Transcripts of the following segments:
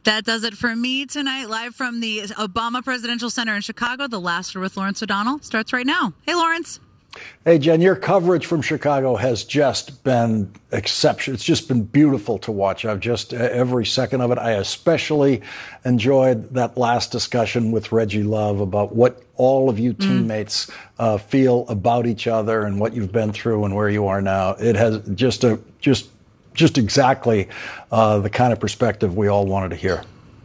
That does it for me tonight, live from the Obama Presidential Center in Chicago. The Last Word with Lawrence O'Donnell starts right now. Hey, Lawrence. Hey, Jen, your coverage from Chicago has just been exceptional. It's just been beautiful to watch. I've just, every second of it. I especially enjoyed that last discussion with Reggie Love about what all of you teammates feel about each other and what you've been through and where you are now. It has just exactly the kind of perspective we all wanted to hear.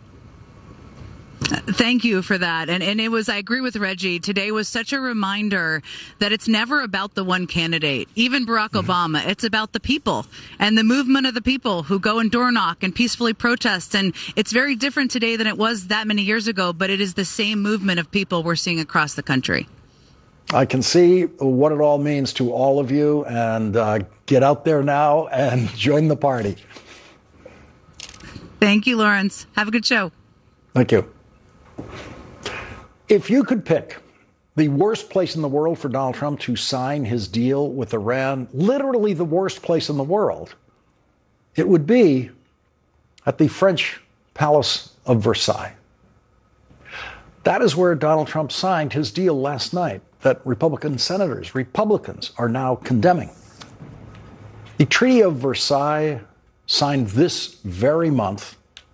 Thank you for that. And it was, I agree with Reggie, today was such a reminder that it's never about the one candidate, even Barack Obama. It's about the people and the movement of the people who go and door knock and peacefully protest. And it's very different today than it was that many years ago, but it is the same movement of people we're seeing across the country. I can see what it all means to all of you, and get out there now and join the party. Thank you, Lawrence. Have a good show. Thank you. If you could pick the worst place in the world for Donald Trump to sign his deal with Iran, literally the worst place in the world, it would be at the French Palace of Versailles. That is where Donald Trump signed his deal last night that Republicans are now condemning. The Treaty of Versailles, signed this very month,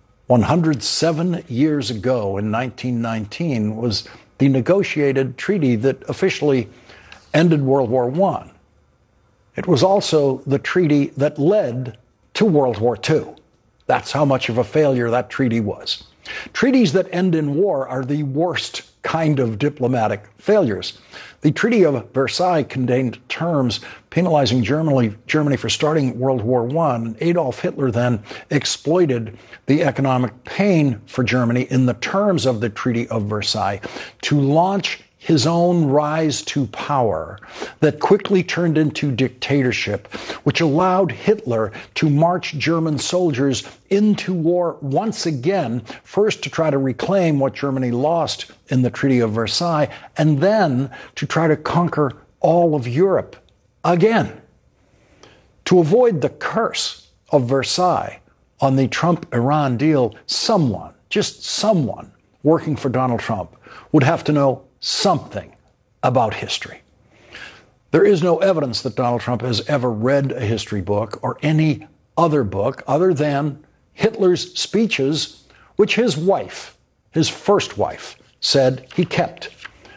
107 years ago in 1919, was the negotiated treaty that officially ended World War I. It was also the treaty that led to World War II. That's how much of a failure that treaty was. Treaties that end in war are the worst kind of diplomatic failures. The Treaty of Versailles contained terms penalizing Germany for starting World War I, and Adolf Hitler then exploited the economic pain for Germany in the terms of the Treaty of Versailles to launch his own rise to power that quickly turned into dictatorship, which allowed Hitler to march German soldiers into war once again, first to try to reclaim what Germany lost in the Treaty of Versailles, and then to try to conquer all of Europe again. To avoid the curse of Versailles on the Trump-Iran deal, someone, just someone, working for Donald Trump would have to know something about history. There is no evidence that Donald Trump has ever read a history book or any other book other than Hitler's speeches, which his wife, his first wife, said he kept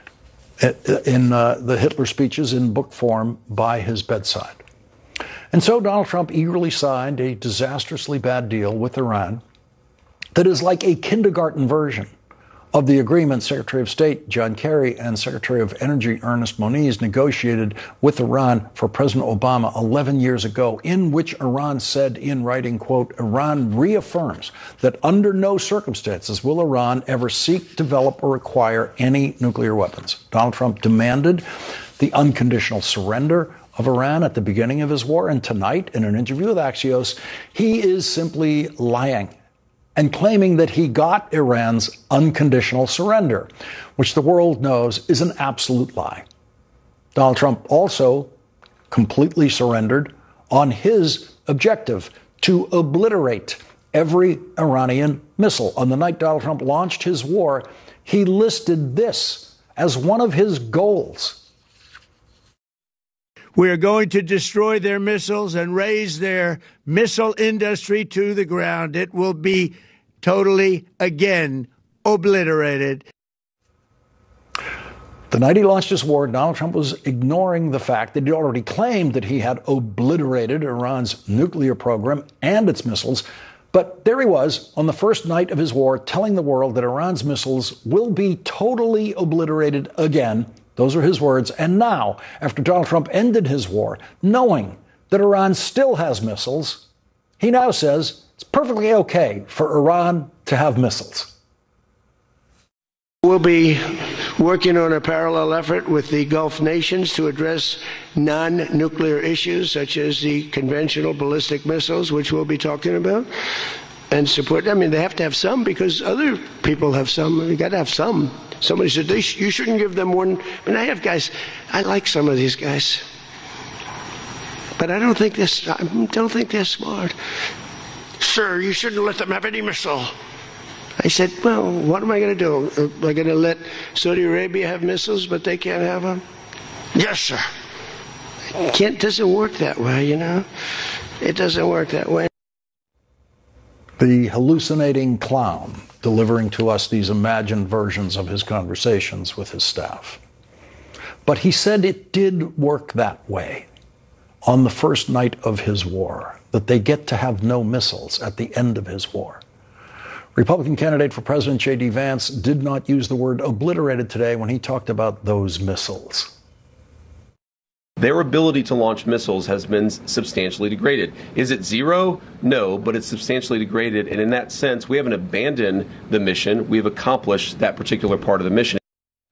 in the Hitler speeches in book form by his bedside. And so Donald Trump eagerly signed a disastrously bad deal with Iran that is like a kindergarten version of the agreement Secretary of State John Kerry and Secretary of Energy Ernest Moniz negotiated with Iran for President Obama 11 years ago, in which Iran said in writing, quote, Iran reaffirms that under no circumstances will Iran ever seek, develop, or acquire any nuclear weapons. Donald Trump demanded the unconditional surrender of Iran at the beginning of his war, and tonight, in an interview with Axios, he is simply lying and claiming that he got Iran's unconditional surrender, which the world knows is an absolute lie. Donald Trump also completely surrendered on his objective to obliterate every Iranian missile. On the night Donald Trump launched his war, he listed this as one of his goals. We are going to destroy their missiles and raise their missile industry to the ground. It will be totally, again, obliterated. The night he launched his war, Donald Trump was ignoring the fact that he already claimed that he had obliterated Iran's nuclear program and its missiles. But there he was on the first night of his war telling the world that Iran's missiles will be totally obliterated again. Those are his words. And now, after Donald Trump ended his war, knowing that Iran still has missiles, he now says it's perfectly okay for Iran to have missiles. We'll be working on a parallel effort with the Gulf nations to address non-nuclear issues such as the conventional ballistic missiles, which we'll be talking about, and support. I mean, they have to have some because other people have some. You got to have some. Somebody said you shouldn't give them one. I mean, I have guys. I like some of these guys, but I don't think they're smart. Sir, you shouldn't let them have any missile. I said, well, what am I going to do? Am I going to let Saudi Arabia have missiles, but they can't have them? Yes, sir. It doesn't work that way, you know? It doesn't work that way. The hallucinating clown delivering to us these imagined versions of his conversations with his staff. But he said it did work that way on the first night of his war, that they get to have no missiles at the end of his war. Republican candidate for president J.D. Vance did not use the word obliterated today when he talked about those missiles. Their ability to launch missiles has been substantially degraded. Is it zero? No, but it's substantially degraded. And in that sense, we haven't abandoned the mission. We've accomplished that particular part of the mission.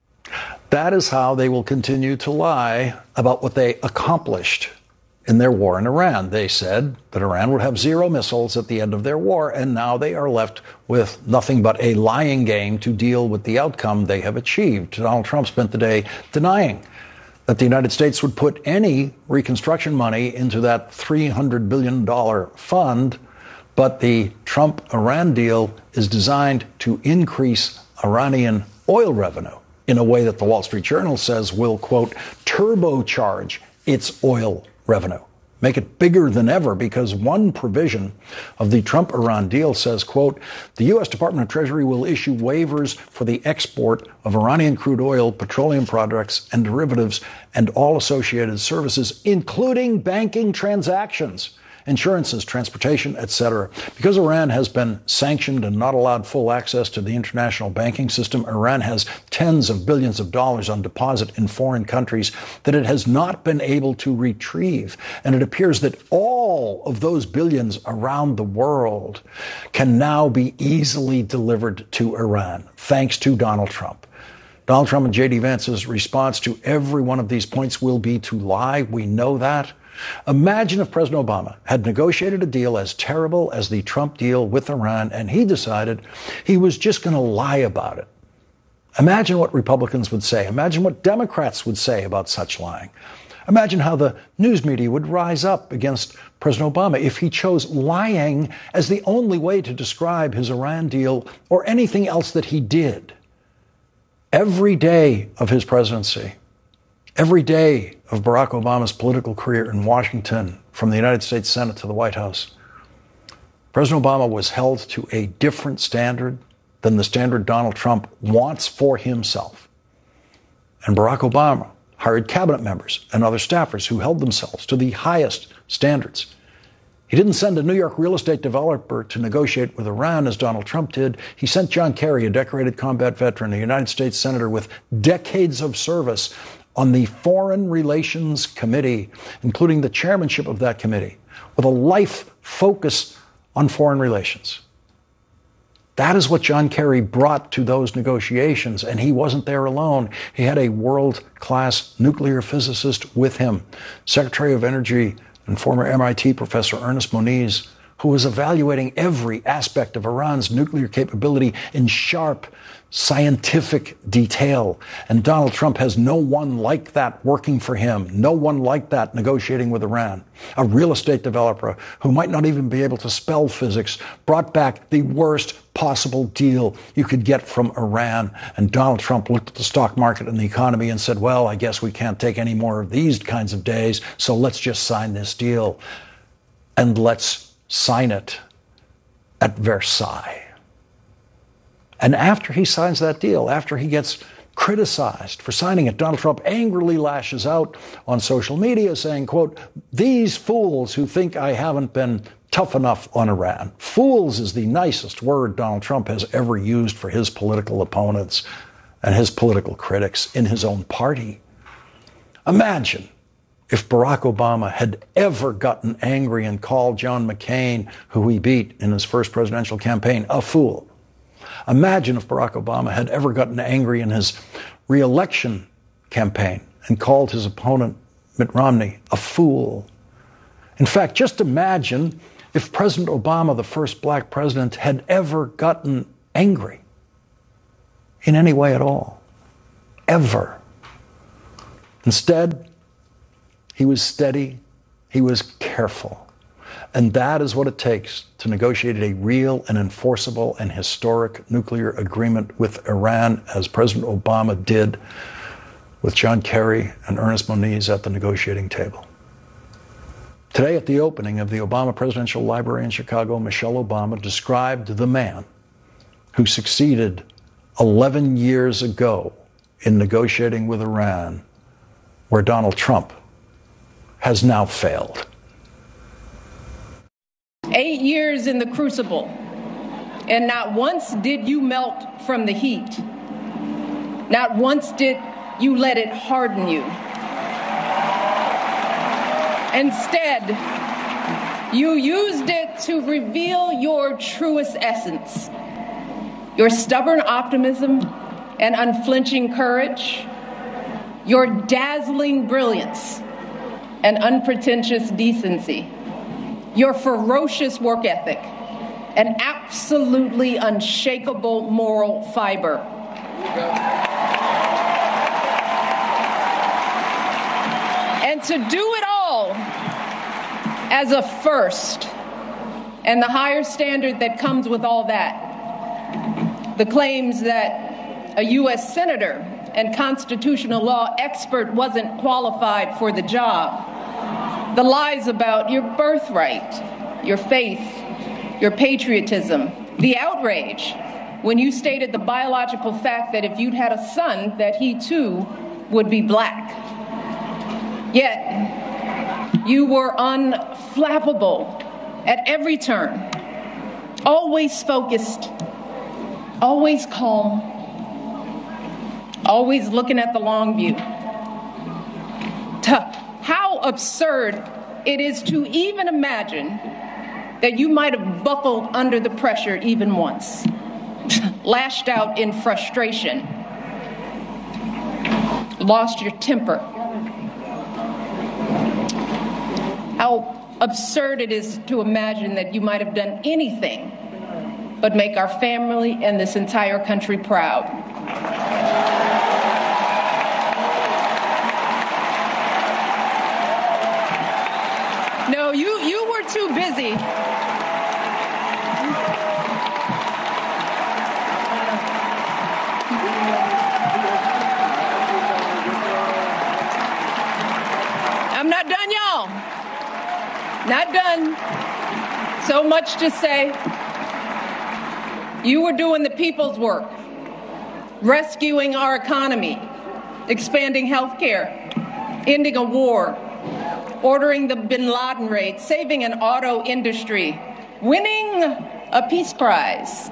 That is how they will continue to lie about what they accomplished in their war in Iran. They said that Iran would have zero missiles at the end of their war, and now they are left with nothing but a lying game to deal with the outcome they have achieved. Donald Trump spent the day denying that the United States would put any reconstruction money into that $300 billion fund, but the Trump-Iran deal is designed to increase Iranian oil revenue in a way that the Wall Street Journal says will, quote, turbocharge its oil revenue, make it bigger than ever, because one provision of the Trump-Iran deal says, quote, the U.S. Department of Treasury will issue waivers for the export of Iranian crude oil, petroleum products, and derivatives, and all associated services, including banking transactions, insurances, transportation, etc. Because Iran has been sanctioned and not allowed full access to the international banking system, Iran has tens of billions of dollars on deposit in foreign countries that it has not been able to retrieve. And it appears that all of those billions around the world can now be easily delivered to Iran, thanks to Donald Trump. Donald Trump and J.D. Vance's response to every one of these points will be to lie. We know that. Imagine if President Obama had negotiated a deal as terrible as the Trump deal with Iran, and he decided he was just going to lie about it. Imagine what Republicans would say. Imagine what Democrats would say about such lying. Imagine how the news media would rise up against President Obama if he chose lying as the only way to describe his Iran deal or anything else that he did. Every day of his presidency, every day of Barack Obama's political career in Washington, from the United States Senate to the White House, President Obama was held to a different standard than the standard Donald Trump wants for himself. And Barack Obama hired cabinet members and other staffers who held themselves to the highest standards. He didn't send a New York real estate developer to negotiate with Iran as Donald Trump did. He sent John Kerry, a decorated combat veteran, a United States senator with decades of service, on the Foreign Relations Committee, including the chairmanship of that committee, with a life focus on foreign relations. That is what John Kerry brought to those negotiations, and he wasn't there alone. He had a world-class nuclear physicist with him, Secretary of Energy and former MIT professor Ernest Moniz, who was evaluating every aspect of Iran's nuclear capability in sharp, scientific detail. And Donald Trump has no one like that working for him, no one like that negotiating with Iran. A real estate developer who might not even be able to spell physics brought back the worst possible deal you could get from Iran. And Donald Trump looked at the stock market and the economy and said, well, I guess we can't take any more of these kinds of days, so let's just sign this deal. And let's sign it at Versailles. And after he signs that deal, after he gets criticized for signing it, Donald Trump angrily lashes out on social media saying, quote, these fools who think I haven't been tough enough on Iran. Fools is the nicest word Donald Trump has ever used for his political opponents and his political critics in his own party. Imagine if Barack Obama had ever gotten angry and called John McCain, who he beat in his first presidential campaign, a fool. Imagine if Barack Obama had ever gotten angry in his re-election campaign and called his opponent, Mitt Romney, a fool. In fact, just imagine if President Obama, the first black president, had ever gotten angry in any way at all. Ever. Instead, he was steady, he was careful. And that is what it takes to negotiate a real and enforceable and historic nuclear agreement with Iran, as President Obama did with John Kerry and Ernest Moniz at the negotiating table. Today, at the opening of the Obama Presidential Library in Chicago, Michelle Obama described the man who succeeded 11 years ago in negotiating with Iran, where Donald Trump has now failed. 8 years in the crucible, and not once did you melt from the heat. Not once did you let it harden you. Instead, you used it to reveal your truest essence, your stubborn optimism and unflinching courage, your dazzling brilliance and unpretentious decency, your ferocious work ethic and absolutely unshakable moral fiber. And to do it all as a first, and the higher standard that comes with all that, the claims that a U.S. senator and constitutional law expert wasn't qualified for the job, the lies about your birthright, your faith, your patriotism, the outrage when you stated the biological fact that if you'd had a son, that he too would be black. Yet, you were unflappable at every turn, always focused, always calm, always looking at the long view. How absurd it is to even imagine that you might have buckled under the pressure even once, lashed out in frustration, lost your temper. How absurd it is to imagine that you might have done anything but make our family and this entire country proud. No, you were too busy. I'm not done, y'all. Not done. So much to say. You were doing the people's work, rescuing our economy, expanding health care, ending a war, ordering the bin Laden raid, saving an auto industry, winning a peace prize.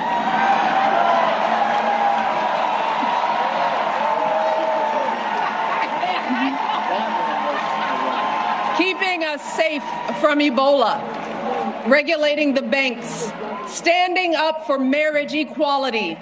Keeping us safe from Ebola, regulating the banks, standing up for marriage equality,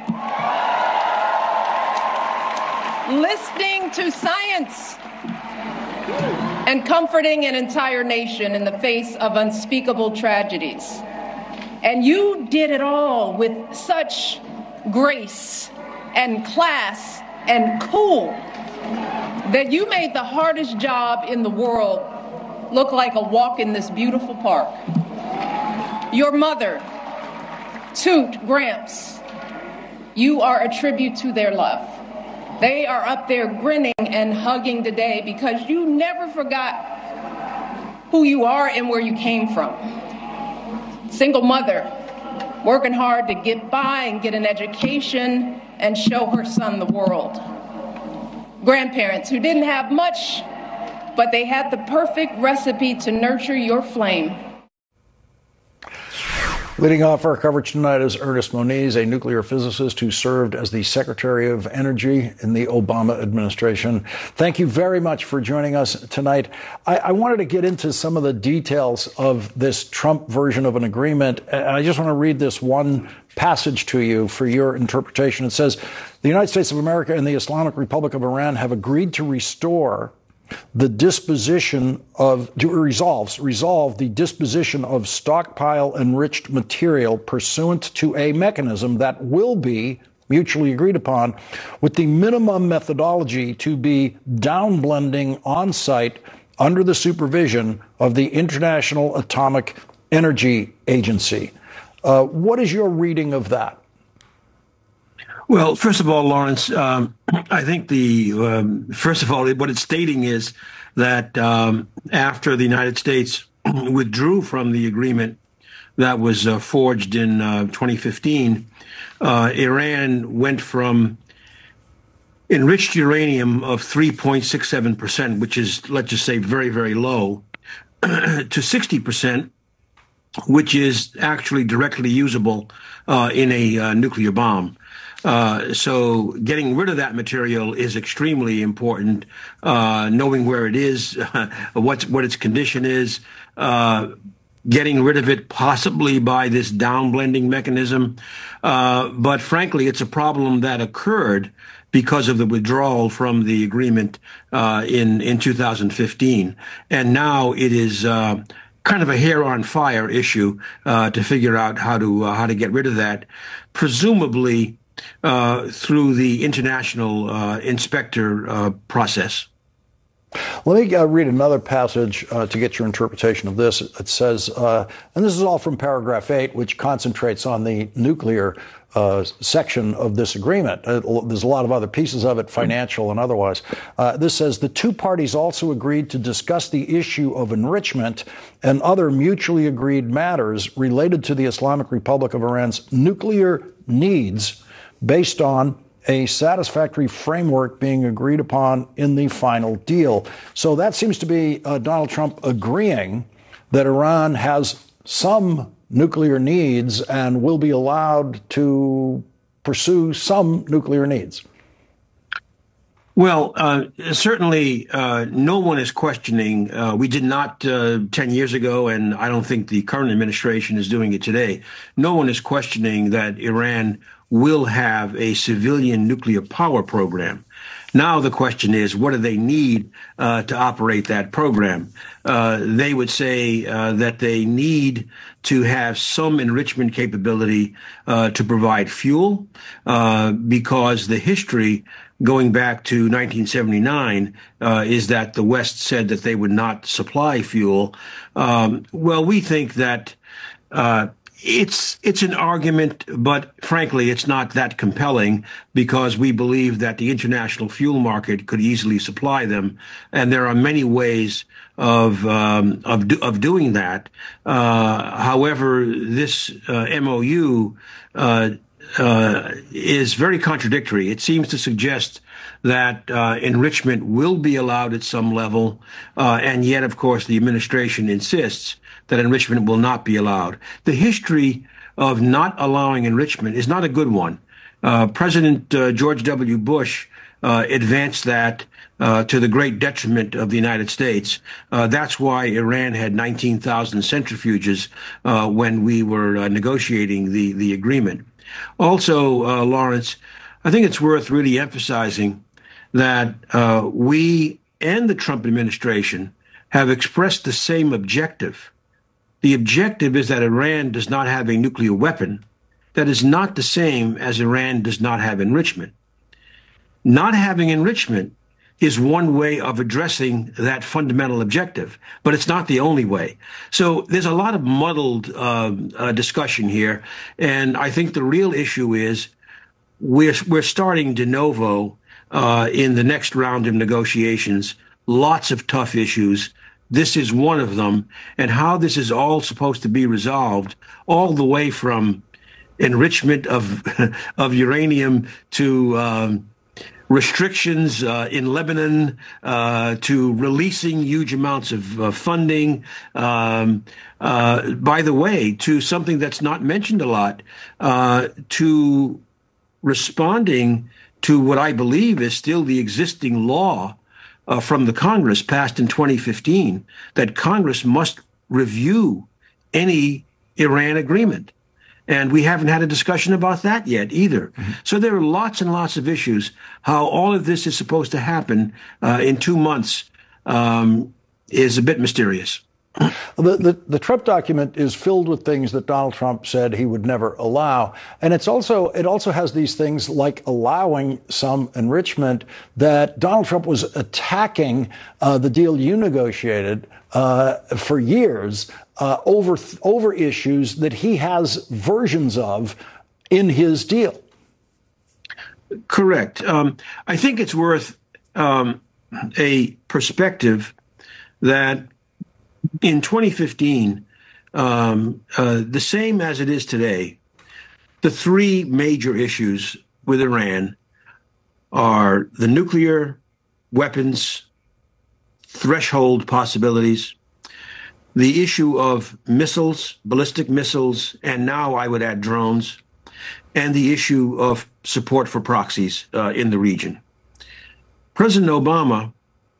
listening to science, and comforting an entire nation in the face of unspeakable tragedies. And you did it all with such grace and class and cool that you made the hardest job in the world look like a walk in this beautiful park. Your mother, Toot, Gramps, you are a tribute to their love. They are up there grinning and hugging today because you never forgot who you are and where you came from. Single mother, working hard to get by and get an education and show her son the world. Grandparents who didn't have much, but they had the perfect recipe to nurture your flame. Leading off our coverage tonight is Ernest Moniz, a nuclear physicist who served as the Secretary of Energy in the Obama administration. Thank you very much for joining us tonight. I wanted to get into some of the details of this Trump version of an agreement, and I just want to read this one passage to you for your interpretation. It says, the United States of America and the Islamic Republic of Iran have agreed to restore the disposition of, to resolve the disposition of stockpile enriched material pursuant to a mechanism that will be mutually agreed upon, with the minimum methodology to be downblending on site under the supervision of the International Atomic Energy Agency. What is your reading of that? Well, first of all, Lawrence, I think first of all, what it's stating is that after the United States withdrew from the agreement that was forged in 2015, Iran went from enriched uranium of 3.67%, which is, let's just say, very, very low, to 60%, which is actually directly usable in a nuclear bomb. So getting rid of that material is extremely important. Knowing where it is, what its condition is, getting rid of it possibly by this downblending mechanism. But frankly, it's a problem that occurred because of the withdrawal from the agreement in 2015. And now it is kind of a hair on fire issue to figure out how to get rid of that, presumably through the international inspector process. Let me read another passage to get your interpretation of this. It says, and this is all from paragraph 8, which concentrates on the nuclear section of this agreement. There's a lot of other pieces of it, financial and otherwise. This says, the two parties also agreed to discuss the issue of enrichment and other mutually agreed matters related to the Islamic Republic of Iran's nuclear needs based on a satisfactory framework being agreed upon in the final deal. So that seems to be Donald Trump agreeing that Iran has some nuclear needs and will be allowed to pursue some nuclear needs. Well, certainly no one is questioning. We did not 10 years ago, and I don't think the current administration is doing it today. No one is questioning that Iran will have a civilian nuclear power program. Now the question is, what do they need to operate that program? They would say that they need to have some enrichment capability to provide fuel, because the history going back to 1979 is that the West said that they would not supply fuel. Well, we think that it's an argument, but frankly, it's not that compelling, because we believe that the international fuel market could easily supply them, and there are many ways of doing that. However, this MOU is very contradictory. It seems to suggest that enrichment will be allowed at some level, and yet, of course, the administration insists that enrichment will not be allowed. The history of not allowing enrichment is not a good one. President George W. Bush advanced that to the great detriment of the United States. That's why Iran had 19,000 centrifuges when we were negotiating the agreement. Also, Lawrence, I think it's worth really emphasizing that we and the Trump administration have expressed the same objective. The objective is that Iran does not have a nuclear weapon. That is not the same as Iran does not have enrichment. Not having enrichment is one way of addressing that fundamental objective, but it's not the only way. So there's a lot of muddled discussion here, and I think the real issue is we're starting de novo in the next round of negotiations. Lots of tough issues. This is one of them, and how this is all supposed to be resolved, all the way from enrichment of uranium to restrictions in Lebanon, to releasing huge amounts of funding. By the way, to something that's not mentioned a lot, to responding to what I believe is still the existing law from the Congress passed in 2015, that Congress must review any Iran agreement. And we haven't had a discussion about that yet either. Mm-hmm. So there are lots and lots of issues. How all of this is supposed to happen in 2 months is a bit mysterious. The Trump document is filled with things that Donald Trump said he would never allow. And it also has these things like allowing some enrichment that Donald Trump was attacking the deal you negotiated for years over issues that he has versions of in his deal. Correct. I think it's worth a perspective that in 2015, the same as it is today, the three major issues with Iran are the nuclear weapons threshold possibilities, the issue of missiles, ballistic missiles, and now I would add drones, and the issue of support for proxies in the region. President Obama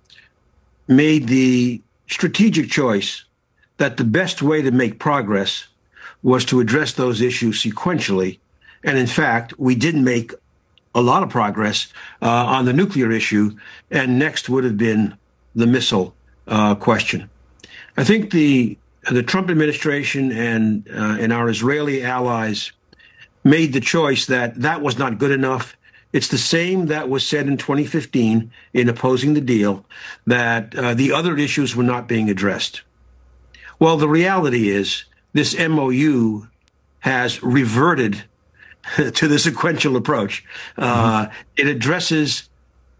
made the strategic choice that the best way to make progress was to address those issues sequentially. And in fact, we didn't make a lot of progress on the nuclear issue, and next would have been the missile question. I think the Trump administration and our Israeli allies made the choice that was not good enough. It's the same that was said in 2015 in opposing the deal, that the other issues were not being addressed. Well, the reality is this MOU has reverted to the sequential approach. It addresses,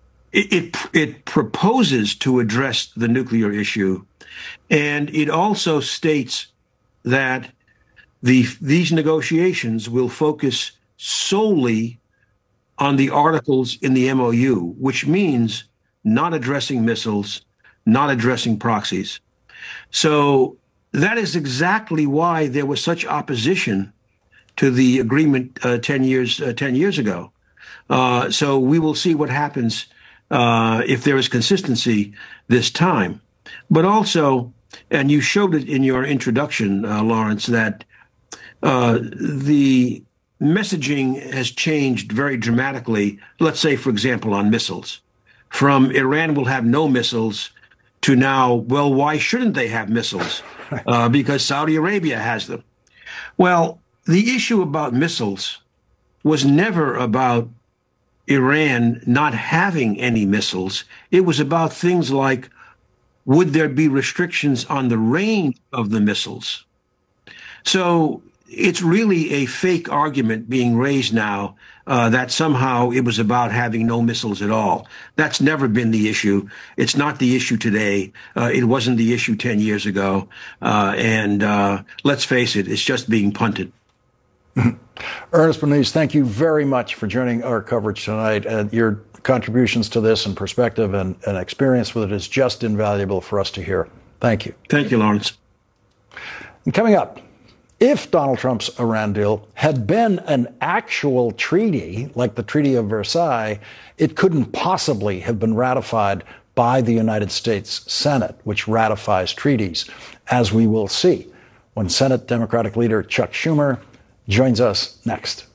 it proposes to address the nuclear issue, and it also states that these negotiations will focus solely on the articles in the MOU, which means not addressing missiles, not addressing proxies. So that is exactly why there was such opposition to the agreement 10 years ago. So we will see what happens if there is consistency this time. But also, and you showed it in your introduction, Lawrence, that the messaging has changed very dramatically. Let's say, for example, on missiles, from Iran will have no missiles to now, well, why shouldn't they have missiles? Because Saudi Arabia has them. Well, the issue about missiles was never about Iran not having any missiles. It was about things like, would there be restrictions on the range of the missiles? So it's really a fake argument being raised now that somehow it was about having no missiles at all. That's never been the issue. It's not the issue today. It wasn't the issue 10 years ago. And let's face it, it's just being punted. Ernest Moniz, thank you very much for joining our coverage tonight. And your contributions to this and perspective and experience with it is just invaluable for us to hear. Thank you. Thank you, Lawrence. And coming up, if Donald Trump's Iran deal had been an actual treaty, like the Treaty of Versailles, it couldn't possibly have been ratified by the United States Senate, which ratifies treaties, as we will see when Senate Democratic leader Chuck Schumer joins us next.